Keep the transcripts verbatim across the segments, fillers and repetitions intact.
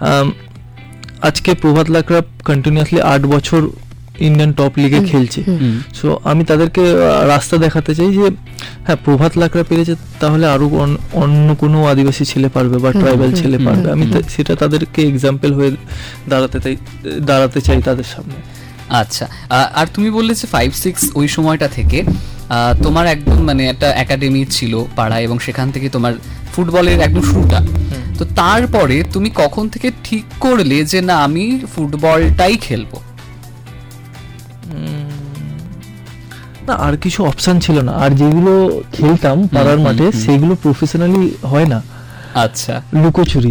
আজকে প্রভাত লাকড়া কন্টিনিউয়াসলি আট বছর ইন্ডিয়ান টপ লিগে খেলছে, সো আমি তাদেরকে রাস্তা দেখাতে চাই যে হ্যাঁ প্রভাত লাকড়া পেরেছে, তাহলে আরো অন্য কোনো আদিবাসী ছেলে পারবে বা ট্রাইবাল ছেলে পারবে। আমি সেটা তাদেরকে এক্সাম্পল হয়ে দাঁড়াতে চাই দাঁড়াতে চাই তাদের সামনে। আচ্ছা, আর তুমি বললে যে ফাইভ সিক্স ওই সময়টা থেকে তোমার একদম মানে একটা একাডেমি ছিল পাড়ায় এবং সেখান থেকে তোমার ফুটবলের একদম শুরুটা। তো তারপরে তুমি কখন থেকে ঠিক করলে যে না আমি ফুটবলটাই খেলবো? না, আর কিছু অপশন ছিল না। আর যেগুলো খেলতাম পাড়ার মাঠে সেগুলো প্রফেশনালি হয় না। আচ্ছা, লুকোচুরি,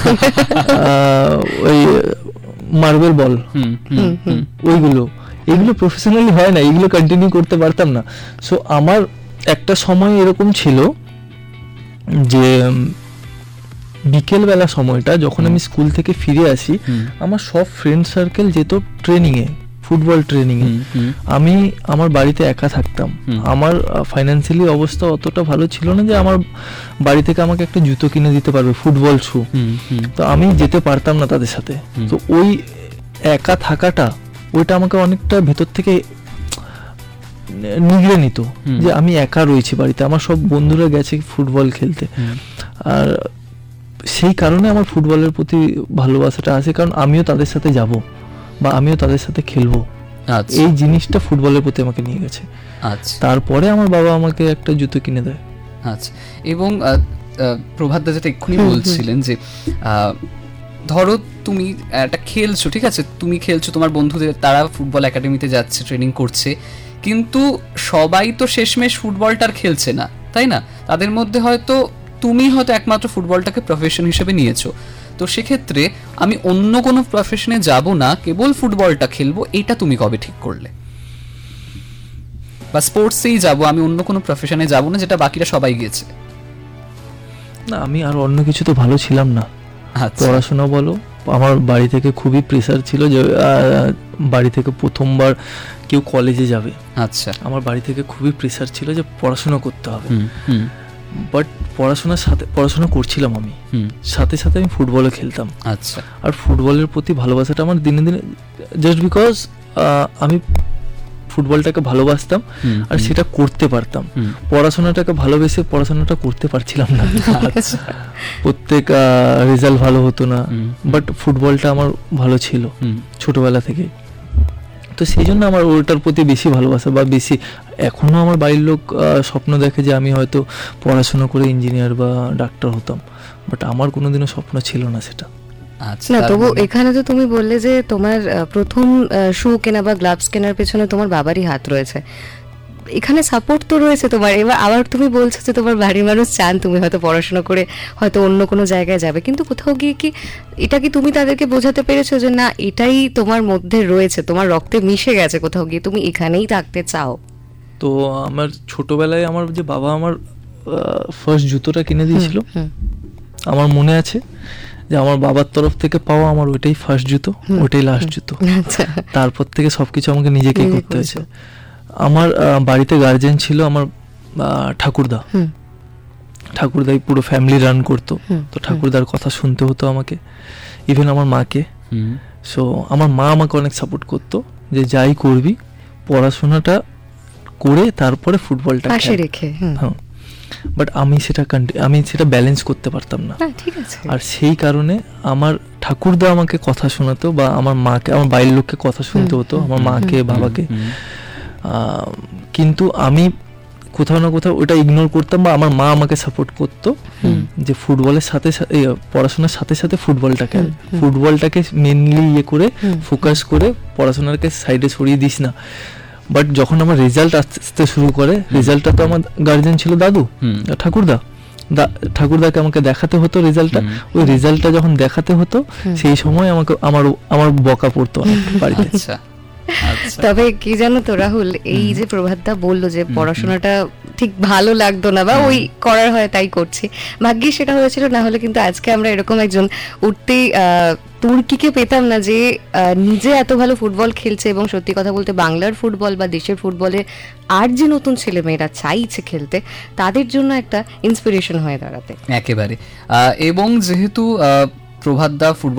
ওই মার্বেল বল, ওইগুলো এগুলো প্রফেশনালি হয় না, এগুলো কন্টিনিউ করতে পারতাম না। সো আমার একটা সময় এরকম ছিল যে বিকেলবেলা সময়টা যখন আমি স্কুল থেকে ফিরে আসি, আমার সব ফ্রেন্ড সার্কেল যেত ট্রেনিংয়ে, ফুটবল ট্রেনিংয়ে। আমি আমার বাড়িতে একা থাকতাম। আমার ফাইন্যান্সিয়ালি অবস্থা অতটা ভালো ছিল না যে আমার বাড়ি থেকে আমাকে একটা জুতো কিনে দিতে পারবে, ফুটবল শু। তো আমি যেতে পারতাম না তাদের সাথে। তো ওই একা থাকাটা, ওইটা আমাকে অনেকটা ভেতর থেকে নিগড়ে নিত যে আমি একা রয়েছি বাড়িতে, আমার সব বন্ধুরা গেছে ফুটবল খেলতে। আর সেই কারণে আমার ফুটবলের প্রতি ভালোবাসাটা আছে, কারণ আমিও তাদের সাথে যাব বা আমিও তাদের সাথে খেলবো। এই জিনিসটা ফুটবলের প্রতি আমাকে নিয়ে গেছে। আচ্ছা, তারপরে আমার বাবা আমাকে একটা জুতো কিনে দেয়। আচ্ছা, এবং প্রভাত দা যেটা এক্ষুনি বলছিলেন যে ধরো তুমি একটা খেলছো, ঠিক আছে, তুমি খেলছো, তোমার বন্ধুদের তারা ফুটবল একাডেমিতে যাচ্ছে, ট্রেনিং করছে, কিন্তু সবাই তো শেষমেশ ফুটবলটার খেলছে না, তাই না? তাদের মধ্যে হয়তো তুমি হয়তো একমাত্র ফুটবলটাকে প্রফেশন হিসেবে নিয়েছো। তো সেক্ষেত্রে আমি অন্য কোনো প্রফেশনে যাব না, কেবল ফুটবলটা খেলবো, এটা তুমি কবে ঠিক করলে? বা স্পোর্টসেই যাব, আমি অন্য কোনো প্রফেশনে যাব না যেটা বাকিরা সবাই গিয়েছে? না, আমি আর অন্য কিছু তো ভালো ছিলাম না। পড়াশোনা বলো, আমার বাড়ি থেকে খুবই প্রেসার ছিল যে বাড়ি থেকে প্রথমবার কেউ কলেজে যাবে। আচ্ছা, আমার বাড়ি থেকে খুবই প্রেসার ছিল যে পড়াশোনা করতে হবে। বাট পড়াশোনার সাথে পড়াশোনা করছিলাম আমি, সাথে সাথে আমি ফুটবলও খেলতাম। আচ্ছা, আর ফুটবলের প্রতি ভালোবাসাটা আমার দিনে দিনে, জাস্ট বিকজ আমি ফুটবলটাকে ভালোবাসতাম আর সেটা করতে পারতাম। পড়াশোনাটাকে ভালোবেসে পড়াশোনাটা করতে পারছিলাম না। প্রত্যেক রেজাল্ট ভালো হতো না, বাট ফুটবলটা আমার ভালো ছিল ছোটবেলা থেকে। তো সেই জন্য আমার ওটার প্রতি বেশি ভালোবাসা, বা বেশি এখনো আমার বাড়ির লোক স্বপ্ন দেখে যে আমি হয়তো পড়াশোনা করে ইঞ্জিনিয়ার বা ডাক্তার হতাম, বাট আমার কোনোদিনও স্বপ্ন ছিল না সেটা। না, তবু এখানে তো তুমি বললে যে তোমার প্রথম শু কেনা বা গ্লাভস কেনার পেছনে তোমার বাবারই হাত রয়েছে, এখানে সাপোর্ট তো রয়েছে তোমার। এবার আবার তুমি বলছো যে তোমার বাড়ির মানুষ চান তুমি হয়তো পড়াশোনা করে হয়তো অন্য কোনো জায়গায় যাবে, কিন্তু কোথাও গিয়ে কি এটা কি তুমি তাদেরকে বোঝাতে পেরেছো যে না এটাই তোমার মধ্যে রয়েছে, তোমার রক্তে মিশে গেছে, কোথাও গিয়ে তুমি এখানেই থাকতে চাও? তো আমার ছোটবেলায় আমার যে বাবা আমার ফার্স্ট জুতোটা কিনে দিয়েছিল, আমার মনে আছে যে আমার বাবার তরফ থেকে পাওয়া আমার ওইটাই ফার্স্ট জুতো, ওইটাই লাস্ট জুতো। তারপর থেকে সবকিছু আমাকে নিজেকেই করতে হয়েছে। আমার বাড়িতে গার্জেন ছিল আমার ঠাকুরদা, ঠাকুরদাই পুরো ফ্যামিলি রান করতো। তো ঠাকুরদার কথা শুনতে হতো আমাকে, ইভেন আমার মাকে। সো আমার মা আমাকে অনেক সাপোর্ট করতো যে যাই করবি পড়াশোনাটা করে তারপরে ফুটবলটা রেখে। হ্যাঁ, বাট আমি সেটা আমি সেটা ব্যালেন্স করতে পারতাম না। আর সেই কারণে আমার ঠাকুরদা আমাকে কথা শোনাতো, বা আমার মাকে, আমার বাইরের লোককে কথা শুনতে হতো, আমার মাকে, বাবাকে। কিন্তু আমি কোথাও না কোথাও ওটা ইগনোর করতাম, বা আমার মা আমাকে সাপোর্ট করতো যে ফুটবলের সাথে পড়াশোনার সাথে সাথে ফুটবলটা খেল, ফুটবলটাকে মেনলি ইয়ে করে ফোকাস করে পড়াশোনাকে সাইডে সরিয়ে দিস না। বাট যখন আমার রেজাল্ট আসতে শুরু করে, রেজাল্টটা তো আমার গার্জেন ছিল দাদু, ঠাকুরদা, ঠাকুরদাকে আমাকে দেখাতে হতো রেজাল্টটা। ওই রেজাল্টটা যখন দেখাতে হতো সেই সময় আমাকে আমার আমার বকা পড়তো বাড়িতে। তবে কি জানো তো রাহুল, এই যে প্রভাতদা বললো যে পড়াশোনাটা ঠিক ভালো লাগতো না বা ওই করার হয় তাই করছি, ভাগ্যিস সেটা হয়েছিল, না হলে কিন্তু আজকে আমরা এরকম একজন উঠতেই তুর্কিকে পেতাম না যে নিজে এত ভালো ফুটবল খেলছে, এবং সত্যি কথা বলতে বাংলার ফুটবল বা দেশের ফুটবলে আর যে নতুন ছেলে মেয়েরা চাইছে খেলতে তাদের জন্য একটা ইন্সপিরেশন হয়ে দাঁড়াতে। একেবারে। এবং যেহেতু প্রভাতদা ফুটবল